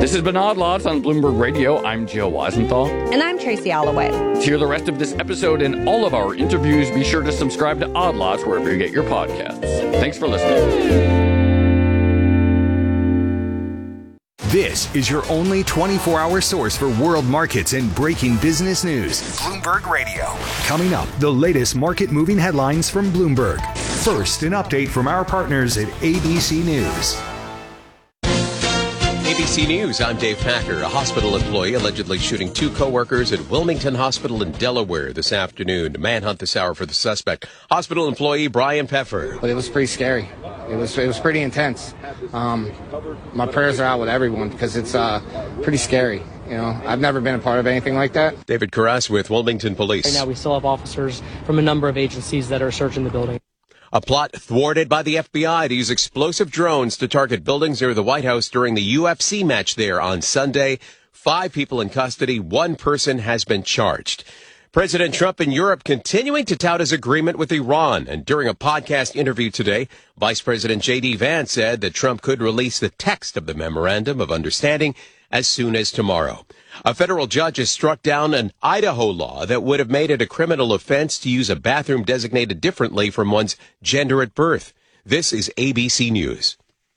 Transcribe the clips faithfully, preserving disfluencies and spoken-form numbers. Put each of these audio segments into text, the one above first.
This has been Odd Lots on Bloomberg Radio. I'm Joe Weisenthal. And I'm Tracy Alloway. To hear the rest of this episode and all of our interviews, be sure to subscribe to Odd Lots wherever you get your podcasts. Thanks for listening. This is your only twenty-four hour source for world markets and breaking business news. Bloomberg Radio. Coming up, the latest market moving headlines from Bloomberg. First, an update from our partners at A B C News. A B C News, I'm Dave Packer. A hospital employee allegedly shooting two co-workers at Wilmington Hospital in Delaware this afternoon. Manhunt this hour for the suspect. Hospital employee Brian Peffer. Well, it was pretty scary. It was it was pretty intense. Um, my prayers are out with everyone because it's uh, pretty scary. You know, I've never been a part of anything like that. David Carras with Wilmington Police. Right now we still have officers from a number of agencies that are searching the building. A plot thwarted by the F B I to use explosive drones to target buildings near the White House during the U F C match there on Sunday. Five people in custody. One person has been charged. President Trump in Europe continuing to tout his agreement with Iran. And during a podcast interview today, Vice President J D. Vance said that Trump could release the text of the memorandum of understanding as soon as tomorrow. A federal judge has struck down an Idaho law that would have made it a criminal offense to use a bathroom designated differently from one's gender at birth. This is A B C News.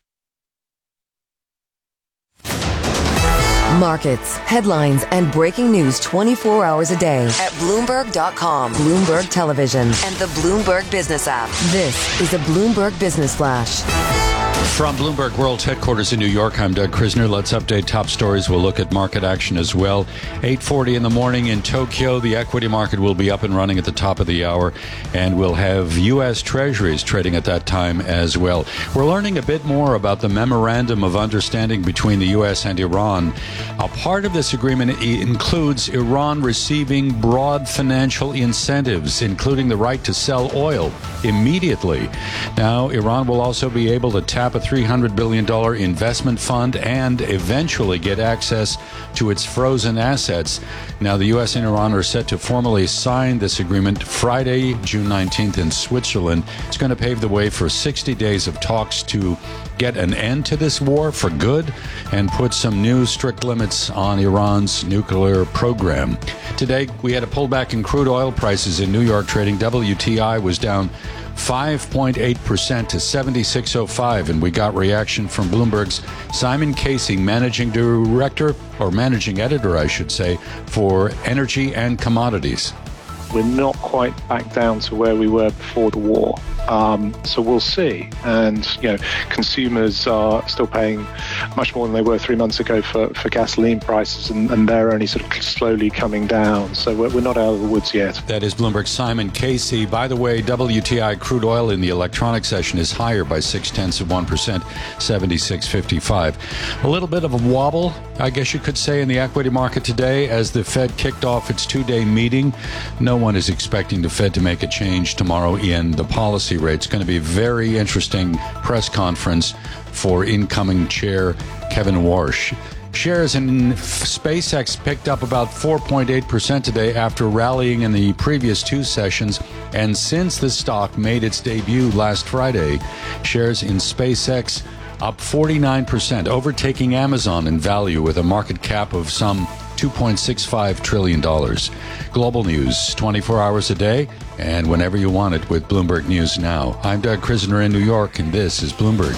Markets, headlines, and breaking news twenty-four hours a day at Bloomberg dot com, Bloomberg Television, and the Bloomberg Business app. This is a Bloomberg Business Flash. From Bloomberg World Headquarters in New York, I'm Doug Krisner. Let's update top stories. We'll look at market action as well. eight forty in the morning in Tokyo. The equity market will be up and running at the top of the hour, and we'll have U S Treasuries trading at that time as well. We're learning a bit more about the Memorandum of Understanding between the U S and Iran. A part of this agreement includes Iran receiving broad financial incentives, including the right to sell oil immediately. Now, Iran will also be able to tap a three hundred billion dollars investment fund and eventually get access to its frozen assets. Now, the U S and Iran are set to formally sign this agreement Friday, June nineteenth in Switzerland. It's going to pave the way for sixty days of talks to get an end to this war for good and put some new strict limits on Iran's nuclear program. Today, we had a pullback in crude oil prices in New York trading. W T I was down five point eight percent to seventy-six oh five, and we got reaction from Bloomberg's Simon Casey, managing director, or managing editor, I should say, for energy and commodities. We're not quite back down to where we were before the war. Um, so we'll see. And, you know, consumers are still paying much more than they were three months ago for, for gasoline prices, and, and they're only sort of slowly coming down. So we're, we're not out of the woods yet. That is Bloomberg's Simon Casey. By the way, W T I crude oil in the electronic session is higher by six tenths of one percent, seventy-six fifty-five. A little bit of a wobble, I guess you could say, in the equity market today as the Fed kicked off its two-day meeting. No one is expecting the Fed to make a change tomorrow in the policy rate. It's going to be a very interesting press conference for incoming chair Kevin Warsh. Shares in SpaceX picked up about four point eight percent today after rallying in the previous two sessions. And since the stock made its debut last Friday, shares in SpaceX up forty-nine percent, overtaking Amazon in value with a market cap of some two point six five trillion dollars. Global news, twenty-four hours a day, and whenever you want it with Bloomberg News Now. I'm Doug Krisner in New York, and this is Bloomberg.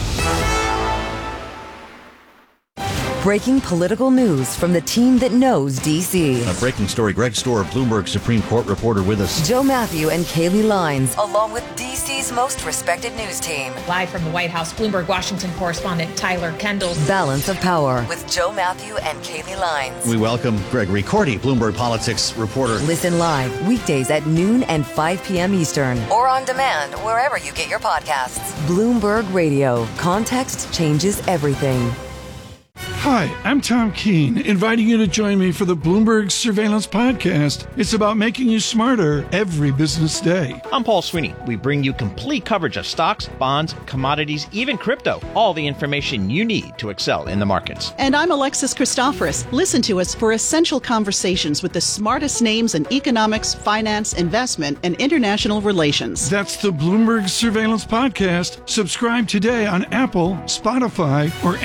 Breaking political news from the team that knows D C. A breaking story. Greg Stohr, Bloomberg Supreme Court reporter, with us. Joe Matthew and Kaylee Lines, along with D C's most respected news team. Live from the White House, Bloomberg Washington correspondent Tyler Kendall. Balance of Power with Joe Matthew and Kaylee Lines. We welcome Gregory Cordy, Bloomberg Politics reporter. Listen live weekdays at noon and five p.m. Eastern, or on demand wherever you get your podcasts. Bloomberg Radio. Context changes everything. Hi, I'm Tom Keene, inviting you to join me for the Bloomberg Surveillance Podcast. It's about making you smarter every business day. I'm Paul Sweeney. We bring you complete coverage of stocks, bonds, commodities, even crypto. All the information you need to excel in the markets. And I'm Alexis Christoforous. Listen to us for essential conversations with the smartest names in economics, finance, investment, and international relations. That's the Bloomberg Surveillance Podcast. Subscribe today on Apple, Spotify, or